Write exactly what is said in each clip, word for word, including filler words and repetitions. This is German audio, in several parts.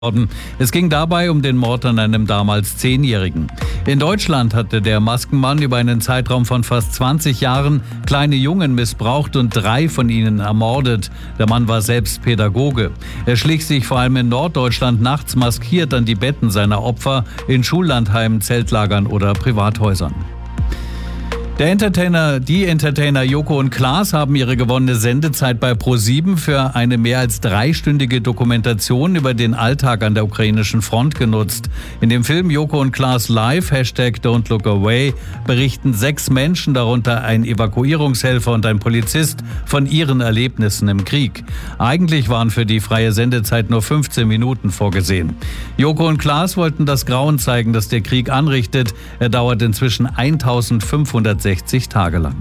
Es ging dabei um den Mord an einem damals Zehnjährigen. In Deutschland hatte der Maskenmann über einen Zeitraum von fast zwanzig Jahren kleine Jungen missbraucht und drei von ihnen ermordet. Der Mann war selbst Pädagoge. Er schlich sich vor allem in Norddeutschland nachts maskiert an die Betten seiner Opfer in Schullandheimen, Zeltlagern oder Privathäusern. Der Entertainer, die Entertainer Joko und Klaas haben ihre gewonnene Sendezeit bei ProSieben für eine mehr als dreistündige Dokumentation über den Alltag an der ukrainischen Front genutzt. In dem Film Joko und Klaas Live, Hashtag Don't Look Away, berichten sechs Menschen, darunter ein Evakuierungshelfer und ein Polizist, von ihren Erlebnissen im Krieg. Eigentlich waren für die freie Sendezeit nur fünfzehn Minuten vorgesehen. Joko und Klaas wollten das Grauen zeigen, das der Krieg anrichtet. Er dauert inzwischen eintausendfünfhundertsechzig Tage lang.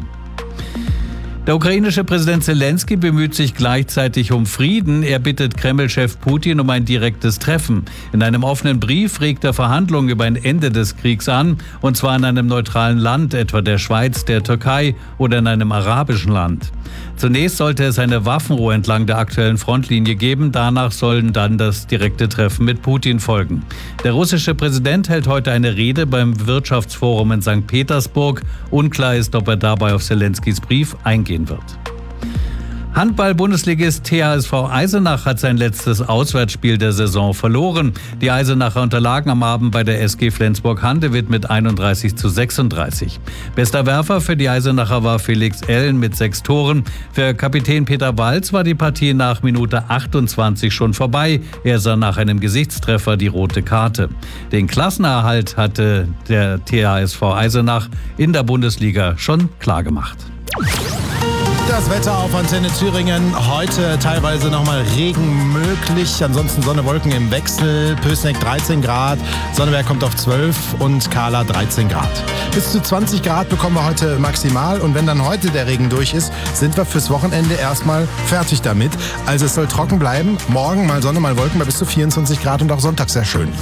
Der ukrainische Präsident Zelensky bemüht sich gleichzeitig um Frieden. Er bittet Kreml-Chef Putin um ein direktes Treffen. In einem offenen Brief regt er Verhandlungen über ein Ende des Kriegs an, und zwar in einem neutralen Land, etwa der Schweiz, der Türkei oder in einem arabischen Land. Zunächst sollte es eine Waffenruhe entlang der aktuellen Frontlinie geben. Danach sollen dann das direkte Treffen mit Putin folgen. Der russische Präsident hält heute eine Rede beim Wirtschaftsforum in Sankt Petersburg. Unklar ist, ob er dabei auf Zelenskys Brief eingehen wird. Handball-Bundesligist T H S V Eisenach hat sein letztes Auswärtsspiel der Saison verloren. Die Eisenacher unterlagen am Abend bei der S G Flensburg-Handewitt mit einunddreißig zu sechsunddreißig. Bester Werfer für die Eisenacher war Felix Ellen mit sechs Toren. Für Kapitän Peter Walz war die Partie nach Minute achtundzwanzig schon vorbei. Er sah nach einem Gesichtstreffer die rote Karte. Den Klassenerhalt hatte der T H S V Eisenach in der Bundesliga schon klargemacht. Das Wetter auf Antenne Thüringen. Heute teilweise nochmal Regen möglich. Ansonsten Sonne, Wolken im Wechsel. Pößneck dreizehn Grad. Sonneberg kommt auf zwölf und Kahla dreizehn Grad. Bis zu zwanzig Grad bekommen wir heute maximal. Und wenn dann heute der Regen durch ist, sind wir fürs Wochenende erstmal fertig damit. Also es soll trocken bleiben. Morgen mal Sonne, mal Wolken bei bis zu vierundzwanzig Grad und auch Sonntag sehr schön.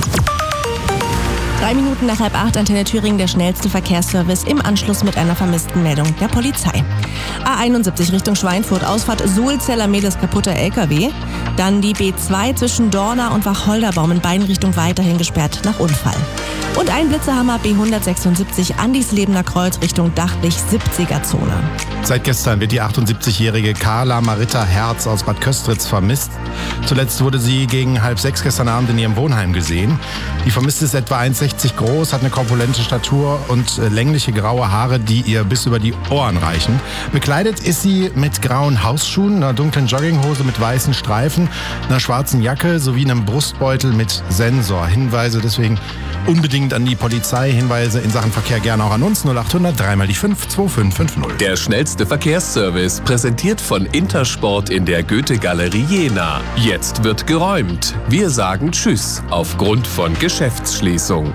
Drei Minuten nach halb acht, Antenne Thüringen, der schnellste Verkehrsservice im Anschluss mit einer vermissten Meldung der Polizei. A einundsiebzig Richtung Schweinfurt, Ausfahrt Sulzeller-Medes, kaputter L K W. Dann die B zwei zwischen Dorna und Wacholderbaum in beiden Richtungen weiterhin gesperrt nach Unfall. Und ein Blitzerhammer B hundertsechsundsiebzig Andislebener Kreuz Richtung Dachlich-siebziger-Zone. Seit gestern wird die achtundsiebzigjährige Carla Marita Herz aus Bad Köstritz vermisst. Zuletzt wurde sie gegen halb sechs gestern Abend in ihrem Wohnheim gesehen. Die Vermisste ist etwa eins Komma sechzig groß, hat eine korpulente Statur und längliche graue Haare, die ihr bis über die Ohren reichen. Bekleidet ist sie mit grauen Hausschuhen, einer dunklen Jogginghose mit weißen Streifen, einer schwarzen Jacke sowie einem Brustbeutel mit Sensor. Hinweise deswegen unbedingt an die Polizei. Hinweise in Sachen Verkehr gerne auch an uns. null achthundert drei mal die fünf zwei fünf fünf null. Der schnellste Verkehrsservice, präsentiert von Intersport in der Goethe-Galerie Jena. Jetzt wird geräumt. Wir sagen Tschüss aufgrund von Geschäftsschließung.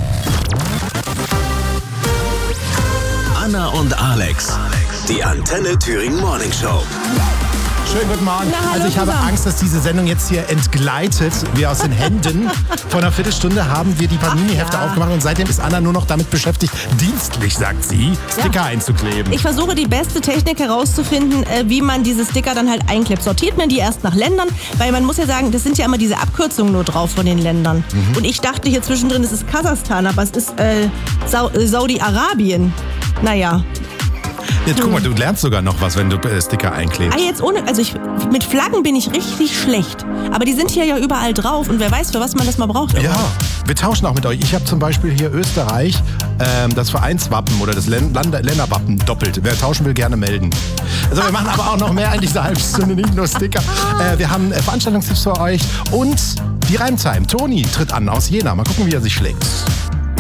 Anna und Alex, die Antenne Thüringen Morning Show. Schönen guten Morgen. Na, hallo also ich habe zusammen. Angst, dass diese Sendung jetzt hier entgleitet, wie aus den Händen. Vor einer Viertelstunde haben wir die Panini-Hefte ja. aufgemacht und seitdem ist Anna nur noch damit beschäftigt, dienstlich, sagt sie, Sticker Ja. einzukleben. Ich versuche die beste Technik herauszufinden, äh, wie man diese Sticker dann halt einklebt. Sortiert man die erst nach Ländern, weil man muss ja sagen, das sind ja immer diese Abkürzungen nur drauf von den Ländern. Mhm. Und ich dachte hier zwischendrin, es ist Kasachstan, aber es ist äh, Sau- äh, Saudi-Arabien. Naja. Jetzt guck mal, du lernst sogar noch was, wenn du äh, Sticker einklebst. Ah, jetzt ohne, also ich, mit Flaggen bin ich richtig schlecht. Aber die sind hier ja überall drauf und wer weiß, für was man das mal braucht. Ja, wir tauschen auch mit euch. Ich habe zum Beispiel hier Österreich, ähm, das Vereinswappen oder das Län- Land- Länderwappen doppelt. Wer tauschen will, gerne melden. Also wir machen aber auch noch mehr in dieser halben Stunde, nicht nur Sticker. Äh, wir haben äh, Veranstaltungstipps für euch und die Reimtime. Toni tritt an aus Jena. Mal gucken, wie er sich schlägt.